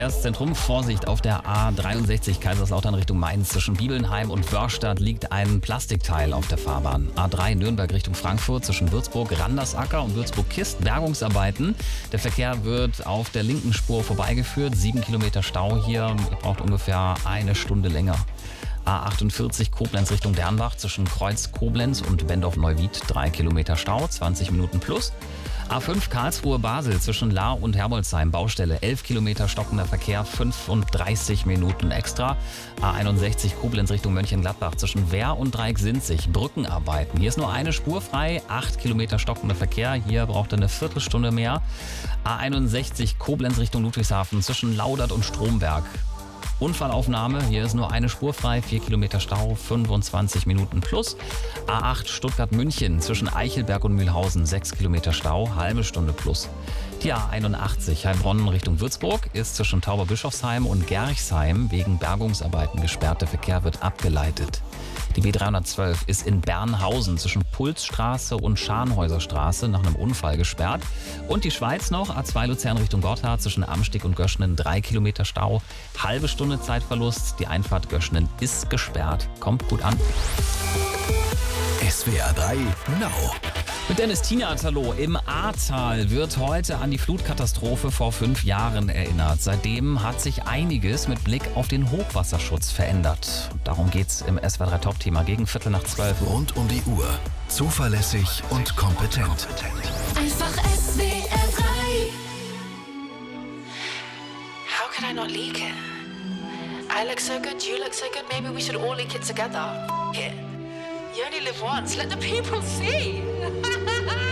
Verkehrszentrum, Vorsicht auf der A63 Kaiserslautern Richtung Mainz. Zwischen Bibelnheim und Wörstadt liegt ein Plastikteil auf der Fahrbahn. A3 Nürnberg Richtung Frankfurt zwischen Würzburg Randersacker und Würzburg-Kist. Bergungsarbeiten. Der Verkehr wird auf der linken Spur vorbeigeführt. 7 Kilometer Stau hier. Ihr braucht ungefähr eine Stunde länger. A48 Koblenz Richtung Dernbach zwischen Kreuz Koblenz und Bendorf-Neuwied 3 Kilometer Stau, 20 Minuten plus. A5 Karlsruhe Basel zwischen Lahr und Herbolzheim Baustelle 11 Kilometer stockender Verkehr, 35 Minuten extra. A61 Koblenz Richtung Mönchengladbach zwischen Wehr und Dreieck-Sinzig Brückenarbeiten. Hier ist nur eine Spur frei, 8 Kilometer stockender Verkehr. Hier braucht er eine Viertelstunde mehr. A61 Koblenz Richtung Ludwigshafen zwischen Laudert und Stromberg. Unfallaufnahme, hier ist nur eine Spur frei, 4 Kilometer Stau, 25 Minuten plus. A8 Stuttgart-München zwischen Eichelberg und Mühlhausen, 6 Kilometer Stau, halbe Stunde plus. Die A81 Heilbronn Richtung Würzburg ist zwischen Tauberbischofsheim und Gerchsheim wegen Bergungsarbeiten gesperrt. Der Verkehr wird abgeleitet. Die B312 ist in Bernhausen zwischen Pulsstraße und Scharnhäuserstraße nach einem Unfall gesperrt. Und die Schweiz noch, A2 Luzern Richtung Gotthard zwischen Amstig und Göschenen 3 Kilometer Stau, halbe Stunde Zeitverlust. Die Einfahrt Göschenen ist gesperrt. Kommt gut an. SWR 3 Now. Mit Dennis Tienert, hallo. Im Ahrtal wird heute an die Flutkatastrophe vor 5 Jahren erinnert. Seitdem hat sich einiges mit Blick auf den Hochwasserschutz verändert. Darum geht's im SWR 3 Top-Thema gegen 11:15. Rund um die Uhr. Zuverlässig und kompetent. Einfach SWR 3. How could I not leak it? I look so good, you look so good, maybe we should all leak it together. F it. You only live once, let the people see.